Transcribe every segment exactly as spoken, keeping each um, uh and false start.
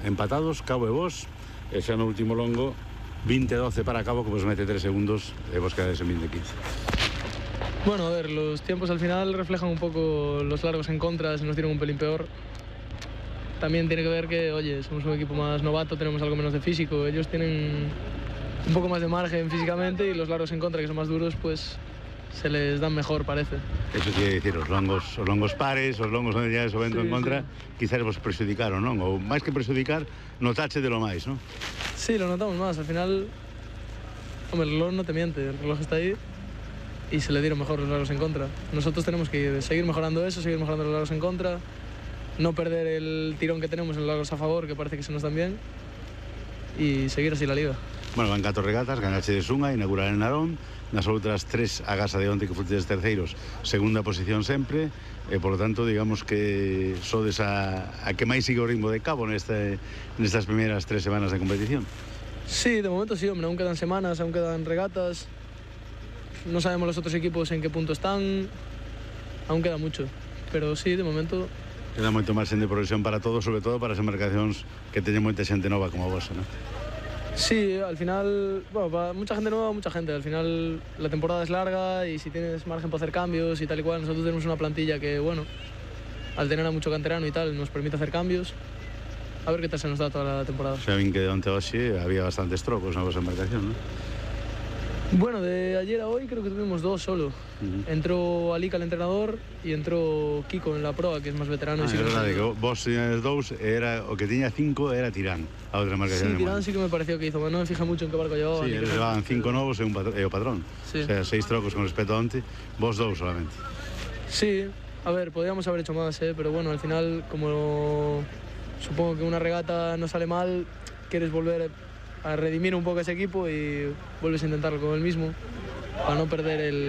empatados, Cabo e vos, e xa no último longo, veinte doce para Cabo, que vos mete tres segundos, e vos quedades en veinte quince. Bueno, a ver, los tiempos al final reflejan un poco los largos en contra, se nos dieron un pelín peor. También tiene que ver que, oye, somos un equipo más novato, tenemos algo menos de físico, ellos tienen un poco más de margen físicamente y los largos en contra, que son más duros, pues se les dan mejor, parece. Eso quiere decir, os longos, os longos pares, os longos onde ya o vento Sí, en contra, sí. quizás vos perjudicaron, non? Ou máis que perjudicar, notache de lo máis, non? Sí, lo notamos más, al final, hombre, el reloj no te miente, el reloj está ahí y se le dieron mejor los largos en contra. Nosotros tenemos que seguir mejorando eso, seguir mejorando los largos en contra, no perder el tirón que tenemos en los largos a favor, que parece que se nos dan bien, y seguir así la liga. Bueno, van catro regatas, ganache de Sunga, inaugurar en Narón, nas outras tres a gasa de onte que fustedes terceiros, segunda posición sempre, e por lo tanto, digamos que sodes a, a que máis sigue o ritmo de Cabo neste, nestas primeiras tres semanas de competición. Sí, de momento sí, hombre, aún quedan semanas, aún quedan regatas, no sabemos los otros equipos en qué punto están, aún queda mucho, pero sí, de momento... Queda moito marxen de progresión para todos, sobre todo para as embarcacións que teñen moita xente nova como vos, non? Sí, al final, bueno, para mucha gente nueva, mucha gente. Al final la temporada es larga y si tienes margen para hacer cambios y tal y cual, nosotros tenemos una plantilla que, bueno, al tener a mucho canterano y tal, nos permite hacer cambios. A ver qué tal se nos da toda la temporada. Xa vin que de onte a hoxe había bastantes trocos na vosa embarcación, non? Bueno, de ayer a hoy creo que tuvimos dos solo. Uh-huh. Entró Alica, el entrenador, y entró Kiko en la proa, que es más veterano. Ah, y sí é que verdade, nos... que vos tiñades dous, era, o que tiña cinco era Tirán, a outra embarcación. Sí, Tirán sí que me pareció que hizo, bueno, no me fijé mucho en qué barco llevaba. Sí, eles llevaban cinco novos e, un patro, e o patrón. Sí. O sea, seis trocos con respecto a onte, vos dous solamente. Sí, a ver, podríamos haber hecho más, ¿eh? Pero bueno, al final, como supongo que una regata no sale mal, quieres volver a redimir un poco ese equipo y vuelves a intentarlo con el mismo, para no perder el,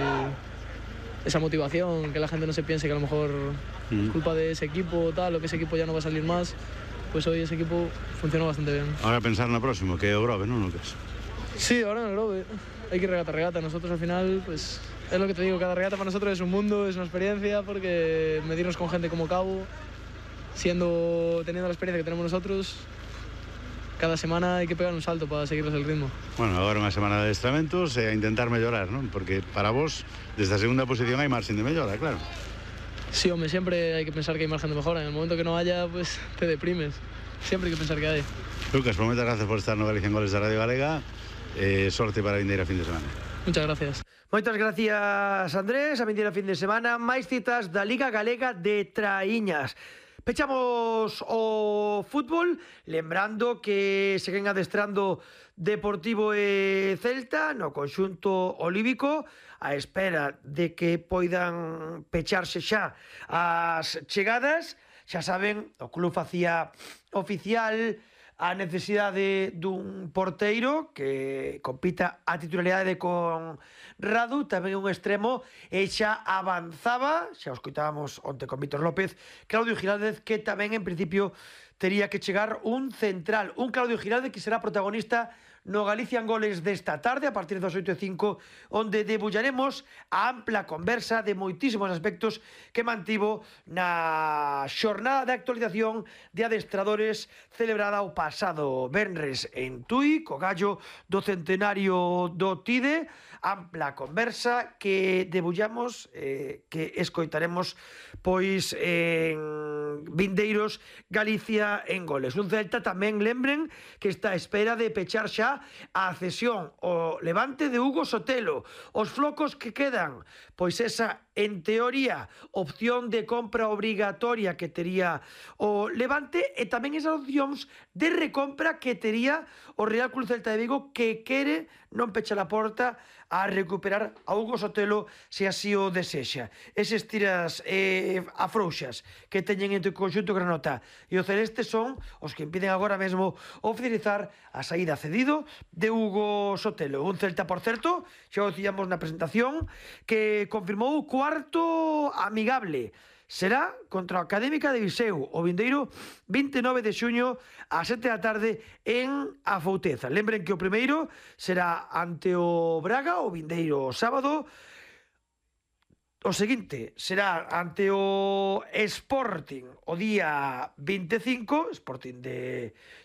esa motivación, que la gente no se piense que a lo mejor es culpa de ese equipo o tal, o que ese equipo ya no va a salir más. Pues hoy ese equipo funcionó bastante bien. Ahora pensar no próximo, que é o Grove, non? No que es. Sí, ahora en el Grove hay que ir regata, regata. Nosotros al final, pues es lo que te digo, cada regata para nosotros es un mundo, es una experiencia, porque medirnos con gente como Cabo, siendo, teniendo la experiencia que tenemos nosotros, cada semana hay que pegar un salto para seguirles el ritmo. Bueno, agora unha semana de adestramentos e a intentar mellorar, non? Porque para vos, desde a segunda posición hai marxen de mellora, claro. Sí, hombre, siempre hay que pensar que hay margen de mejora. En el momento que no haya, pues te deprimes. Siempre hay que pensar que hay. Lucas, por moitas gracias por estar no Galicia en Goles da Radio Galega. Eh, sorte para a vindeira fin de semana. Muchas gracias. Moitas gracias, Andrés. A vindeira fin de semana, máis citas da Liga Galega de Traíñas. Pechamos o fútbol, lembrando que seguen adestrando Deportivo e Celta no conxunto olívico, a espera de que poidan pecharse xa as chegadas. Xa saben, o club facía oficial a necesidade dun porteiro que compita a titularidade con Radu, tamén un extremo, e xa avanzaba, xa os coitábamos onte con Víctor López, Claudio Giraldez, que tamén en principio tería que chegar un central, un Claudio Giraldez que será protagonista no Galicia en Goles desta tarde a partir das oito e cinco, onde debullaremos a ampla conversa de moitísimos aspectos que mantivo na xornada de actualización de adestradores celebrada o pasado venres en Tui, co gallo do centenario do Tide. Ampla conversa que debullamos, eh, que escoitaremos pois en vindeiros Galicia en Goles. Un Celta tamén, lembren, que está a espera de pechar xa a cesión o Levante de Hugo Sotelo. Os flocos que quedan, pois esa, en teoría, opción de compra obrigatoria que tería o Levante e tamén esas opcións de recompra que tería o Real Club Celta de Vigo, que quere non pechar a porta a recuperar a Hugo Sotelo se así o desexa. Eses tiras eh, afrouxas que teñen entre o conxunto granota e o celeste son os que impiden agora mesmo oficializar a saída cedido de Hugo Sotelo. Un Celta, por certo, xa o dicíamos na presentación, que confirmou o cuarto amigable. Será contra a Académica de Viseu o vindeiro vinte e nove de xuño a sete da tarde en A Fouteza. Lembren que o primeiro será ante o Braga o vindeiro sábado. O seguinte será ante o Sporting o día vinte e cinco, Sporting de